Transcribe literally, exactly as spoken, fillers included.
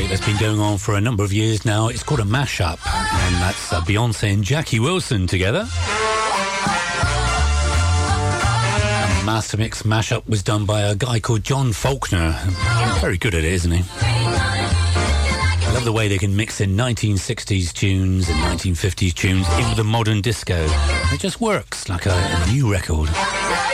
project that's been going on for a number of years now. It's called a mashup, and that's uh, Beyonce and Jackie Wilson together. And the Master Mix mashup was done by a guy called John Faulkner. Very good at it, isn't he? I love the way they can mix in nineteen sixties tunes and nineteen fifties tunes in with the modern disco. It just works like a, a new record.